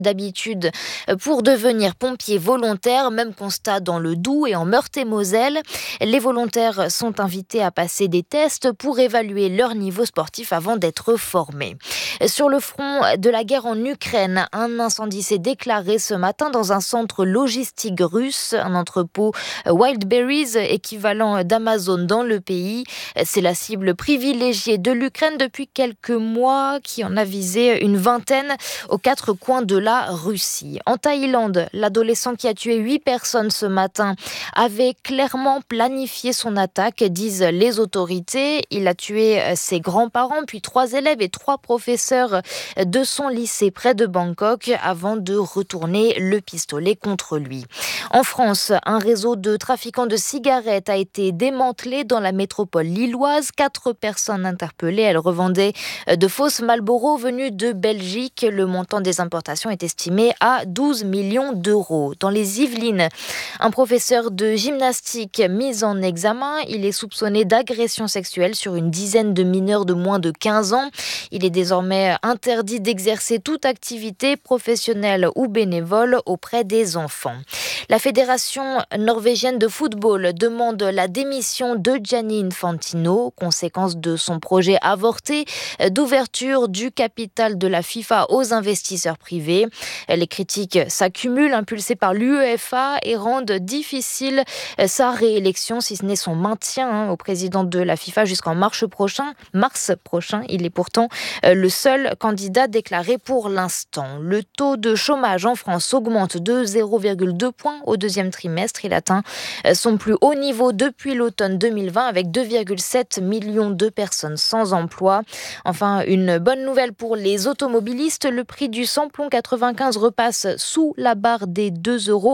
d'habitude pour devenir pompiers volontaires. Même constat dans le Doubs et en Meurthe-et-Moselle. Les volontaires sont invités à passer des tests pour évaluer leur niveau sportif avant d'être formés. Sur le front de la guerre en Ukraine, un incendie s'est déclaré ce matin dans un centre logistique russe, un entrepôt Wildberries équivalent d'Amazon dans le pays. C'est la cible privilégiée de l'Ukraine depuis quelques mois, qui en a visé une vingtaine aux 4 coins de la Russie. En Thaïlande, l'adolescent qui a tué 8 personnes ce matin avait clairement planifié son attaque, disent les autorités. Il a tué ses grands-parents, puis 3 élèves et 3 professeurs de son lycée près de Bangkok avant de retourner le pistolet contre lui. En France, un réseau de trafiquants de cigarettes a été démantelé dans la métropole lilloise. 4 personnes interpellées. Elles revendaient de fausses Marlboro venues de Belgique. Le montant des importations est estimé à 12 millions d'euros. Dans les Yvelines, un professeur de gymnastique mis en examen. Il est soupçonné d'agression sexuelle sur une dizaine de mineurs de moins de 15 ans. Il est désormais interdit d'exercer toute activité professionnelle ou bénévole auprès des enfants. La Fédération norvégienne de football demande la démission de Gianni Infantino, conséquence de son projet avorté d'ouverture du capital de la FIFA aux investisseurs privés. Les critiques s'accumulent, impulsées par l'UEFA, et rendent difficile sa réélection, si ce n'est son maintien au président de la FIFA jusqu'en mars prochain. Il est pourtant le seul candidat déclaré pour l'instant. Le taux de chômage en France augmente de 0,2 points au deuxième trimestre. Il atteint son plus haut niveau depuis l'automne 2020 avec 2,7 millions de personnes sans emploi. Enfin, une bonne nouvelle pour les automobilistes. Le prix du samplon 95 repasse sous la barre des 2 €,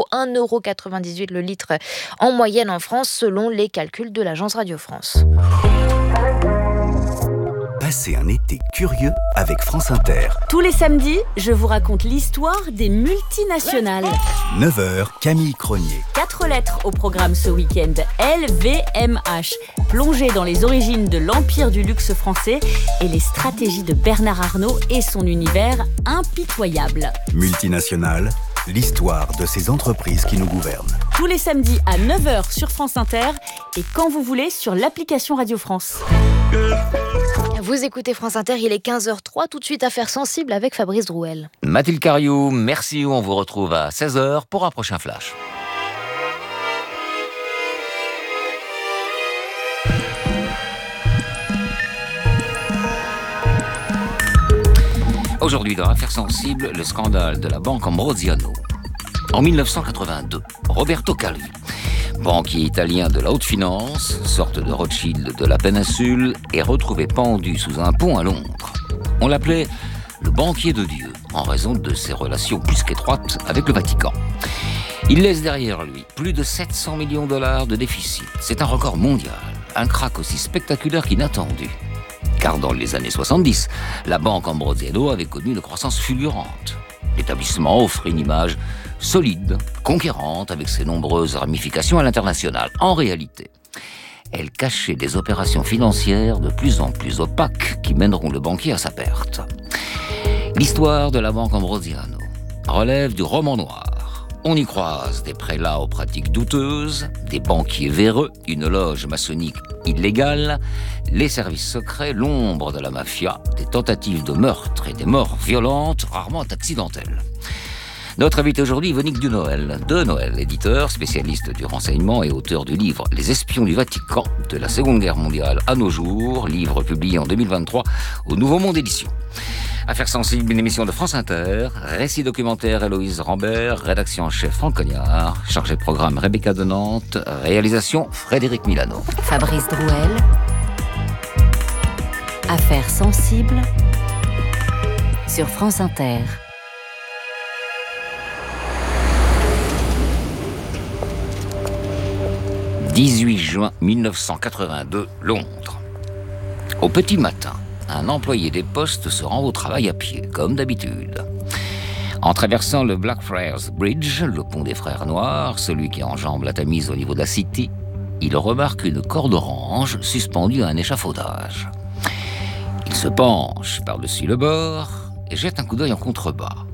1,98 € le litre en moyenne en France, selon les calculs de l'agence Radio France. Passez un été curieux avec France Inter. Tous les samedis, je vous raconte l'histoire des multinationales. 9h, Camille Cronier. 4 lettres au programme ce week-end. LVMH. Plongée dans les origines de l'empire du luxe français et les stratégies de Bernard Arnault et son univers impitoyable. Multinationales, l'histoire de ces entreprises qui nous gouvernent. Tous les samedis à 9h sur France Inter et quand vous voulez sur l'application Radio France. Vous écoutez France Inter, il est 15h03, tout de suite Affaires sensibles avec Fabrice Drouel. Mathilde Cariou, merci, on vous retrouve à 16h pour un prochain flash. Aujourd'hui dans Affaires sensibles, le scandale de la banque Ambrosiano. En 1982, Roberto Calvi, banquier italien de la haute finance, sorte de Rothschild de la péninsule, est retrouvé pendu sous un pont à Londres. On l'appelait le banquier de Dieu, en raison de ses relations plus qu'étroites avec le Vatican. Il laisse derrière lui plus de 700 millions de dollars de déficit. C'est un record mondial, un krach aussi spectaculaire qu'inattendu. Car dans les années 70, la banque Ambrosiano avait connu une croissance fulgurante. L'établissement offre une image solide, conquérante, avec ses nombreuses ramifications à l'international. En réalité, elle cachait des opérations financières de plus en plus opaques qui mèneront le banquier à sa perte. L'histoire de la banque Ambrosiano relève du roman noir. On y croise des prélats aux pratiques douteuses, des banquiers véreux, une loge maçonnique illégale, les services secrets, l'ombre de la mafia, des tentatives de meurtre et des morts violentes, rarement accidentelles. Notre invité aujourd'hui, Vonique de Noël, éditeur, spécialiste du renseignement et auteur du livre « Les espions du Vatican, de la Seconde Guerre mondiale à nos jours », livre publié en 2023 au Nouveau Monde Éditions. Affaires sensibles, une émission de France Inter, récit documentaire Héloïse Rambert, rédaction en chef Franck Cognard, chargé de programme Rebecca de Nantes, réalisation Frédéric Milano. Fabrice Drouel. Affaires sensibles sur France Inter. « 18 juin 1982, Londres. Au petit matin, un employé des postes se rend au travail à pied, comme d'habitude. En traversant le Blackfriars Bridge, le pont des Frères Noirs, celui qui enjambe la Tamise au niveau de la City, il remarque une corde orange suspendue à un échafaudage. Il se penche par-dessus le bord et jette un coup d'œil en contrebas.